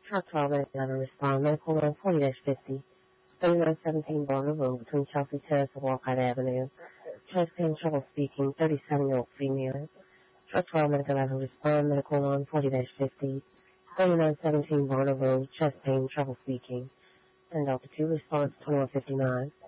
Truck 12 and 11 respond. Medical line 40-50. 3917 Barber Road between Chelsea Terrace and Walcott Avenue. Chest pain, trouble speaking, 37-year-old female. Truck 12 Medical 11 respond. Medical line 40-50. 3917 Barber Road, chest pain, trouble speaking. And Delta 2 response 2159.